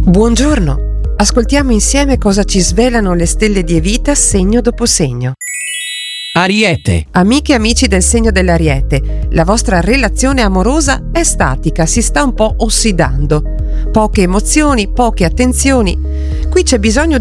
Buongiorno, ascoltiamo insieme cosa ci svelano le stelle di Evita segno dopo segno. Ariete. Amiche e amici del segno dell'Ariete, la vostra relazione amorosa è statica, si sta un po' ossidando. Poche emozioni, poche attenzioni. Qui c'è bisogno